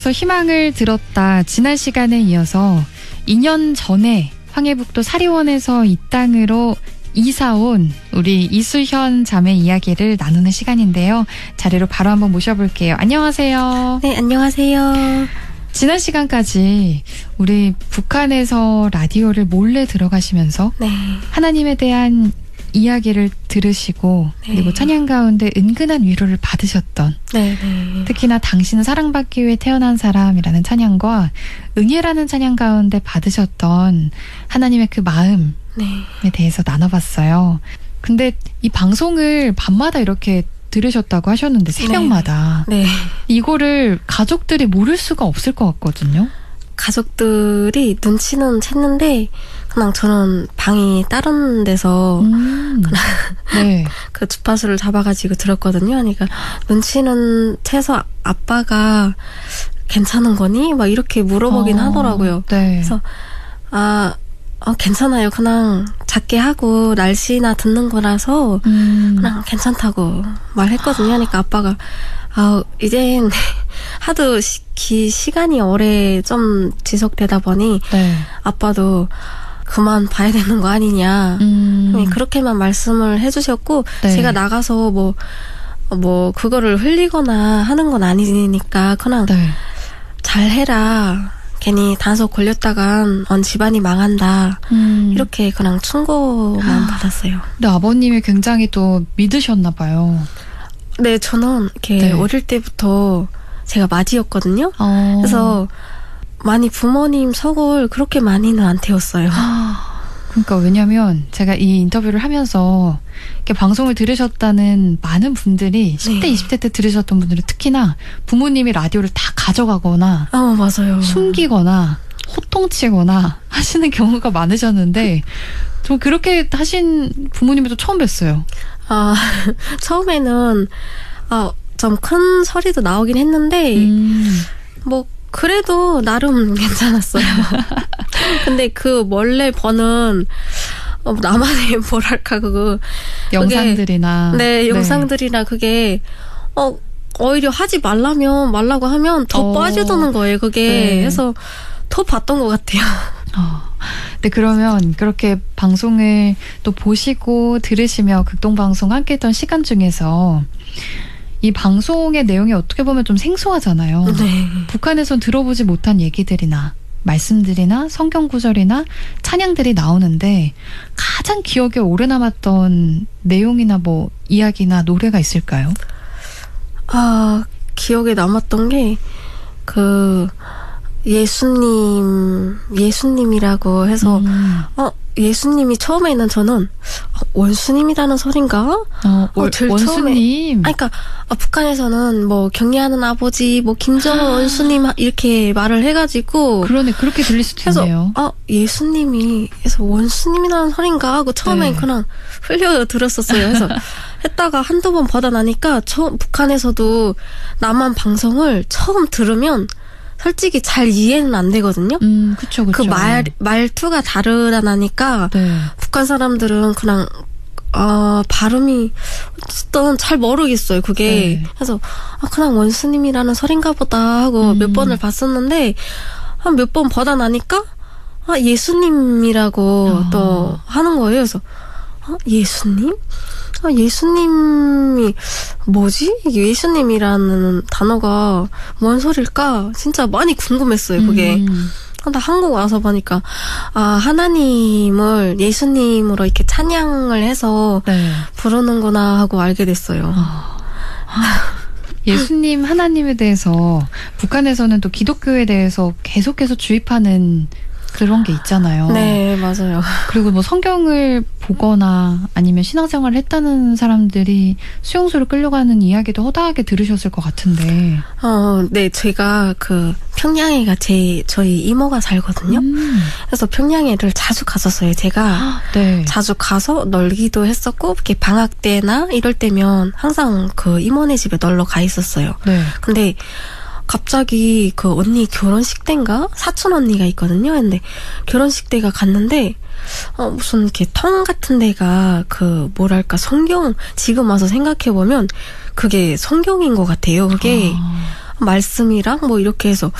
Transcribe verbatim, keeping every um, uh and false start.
그래서 희망을 들었다. 지난 시간에 이어서 이 년 전에 황해북도 사리원에서 이 땅으로 이사온 우리 이수현 자매 이야기를 나누는 시간인데요. 자리로 바로 한번 모셔볼게요. 안녕하세요. 네, 안녕하세요. 지난 시간까지 우리 북한에서 라디오를 몰래 들어가시면서 네. 하나님에 대한 이야기를 들으시고 네. 그리고 찬양 가운데 은근한 위로를 받으셨던 네, 네. 특히나 당신은 사랑받기 위해 태어난 사람이라는 찬양과 응애라는 찬양 가운데 받으셨던 하나님의 그 마음에 네. 대해서 나눠봤어요. 근데 이 방송을 밤마다 이렇게 들으셨다고 하셨는데 새벽마다 네. 네. 이거를 가족들이 모를 수가 없을 것 같거든요. 가족들이 눈치는 챘는데 그냥 저는 방이 다른 데서 음. 네. 그 주파수를 잡아가지고 들었거든요. 그러니까 눈치는 채서 아빠가 괜찮은 거니? 막 이렇게 물어보긴 어, 하더라고요. 네. 그래서 아 어, 괜찮아요. 그냥 작게 하고 날씨나 듣는 거라서 음. 그냥 괜찮다고 말했거든요. 그러니까 아빠가 아 이젠 하도 시, 기, 시간이 오래 좀 지속되다 보니 네. 아빠도 그만 봐야 되는 거 아니냐. 음. 그렇게만 말씀을 해주셨고 네. 제가 나가서 뭐, 뭐 그거를 흘리거나 하는 건 아니니까 그냥 네. 잘해라. 괜히 단속 걸렸다간 온 집안이 망한다. 음. 이렇게 그냥 충고만 받았어요. 근데 아버님이 굉장히 또 믿으셨나 봐요. 네, 저는 이렇게 네. 어릴 때부터 제가 맞이였거든요. 어. 그래서 많이 부모님 속을 그렇게 많이는 안 태웠어요. 그러니까 왜냐면 제가 이 인터뷰를 하면서 이렇게 방송을 들으셨다는 많은 분들이 십 대, 네. 이십 대 때 들으셨던 분들은 특히나 부모님이 라디오를 다 가져가거나 어, 맞아요. 숨기거나 호통치거나 하시는 경우가 많으셨는데 저 그렇게 하신 부모님도 처음 뵀어요. 아, 처음에는 아, 좀 큰 소리도 나오긴 했는데 음. 뭐 그래도 나름 괜찮았어요. 근데 그 원래 버는 어, 나만의 뭐랄까 그거 영상들이나 그게, 네, 영상들이나 그게 어 오히려 하지 말라면 말라고 하면 더 어. 빠져드는 거예요. 그게 네. 그래서 더 봤던 것 같아요. 어. 네, 그러면 그렇게 방송을 또 보시고 들으시며 극동방송 함께 했던 시간 중에서 이 방송의 내용이 어떻게 보면 좀 생소하잖아요. 네. 북한에선 들어보지 못한 얘기들이나 말씀들이나 성경 구절이나 찬양들이 나오는데 가장 기억에 오래 남았던 내용이나 뭐 이야기나 노래가 있을까요? 아, 기억에 남았던 게 그 예수님 예수님이라고 해서 음. 어 예수님이 처음에는 저는 어, 원수님이라는 소린가? 어, 월, 제일 원수님. 처음에, 아니, 그러니까 아, 북한에서는 뭐 경애하는 아버지, 뭐 김정은 원수님 이렇게 말을 해가지고 그러네, 그렇게 들릴 수도 그래서 있네요. 아 예수님이 그래서 원수님이라는 소린가 하고 처음엔 네. 그냥 흘려 들었었어요. 그래서 했다가 한두 번 받아나니까 처음 북한에서도 남한 방송을 처음 들으면 솔직히 잘 이해는 안 되거든요. 음, 그쵸, 그쵸. 그 말, 말투가 다르다 나니까, 네. 북한 사람들은 그냥, 어, 발음이, 어쨌든 잘 모르겠어요, 그게. 네. 그래서, 아, 그냥 원수님이라는 소린가 보다 하고 음. 몇 번을 봤었는데, 한 몇 번 보다 나니까, 아, 예수님이라고 어. 또 하는 거예요. 그래서, 아, 예수님? 아, 예수님이 뭐지? 이게 예수님이라는 단어가 뭔 소릴까? 진짜 많이 궁금했어요. 그게. 음. 나 한국 와서 보니까 아 하나님을 예수님으로 이렇게 찬양을 해서 네. 부르는구나 하고 알게 됐어요. 어. 예수님 하나님에 대해서 북한에서는 또 기독교에 대해서 계속해서 주입하는 그런 게 있잖아요. 네, 맞아요. 그리고 뭐 성경을 보거나 아니면 신앙생활을 했다는 사람들이 수용소를 끌려가는 이야기도 허다하게 들으셨을 것 같은데. 어, 네, 제가 그 평양에가 제 저희 이모가 살거든요. 음. 그래서 평양에를 자주 갔었어요. 제가 네. 자주 가서 놀기도 했었고 이렇게 방학 때나 이럴 때면 항상 그 이모네 집에 놀러 가 있었어요. 네. 근데 갑자기 그 언니 결혼식 때인가? 사촌 언니가 있거든요. 근데 결혼식 때가 갔는데 어 무슨 이렇게 통 같은 데가 그 뭐랄까 성경 지금 와서 생각해 보면 그게 성경인 것 같아요. 그게 아. 말씀이랑 뭐 이렇게 해서